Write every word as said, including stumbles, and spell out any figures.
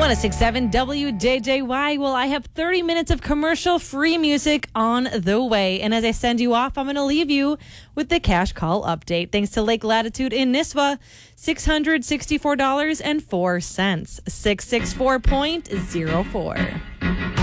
one oh six point seven W J J Y. Well, I have thirty minutes of commercial-free music on the way. And as I send you off, I'm going to leave you with the cash call update. Thanks to Lake Latitude in Nisswa, six hundred sixty-four dollars and four cents, six six four point zero four.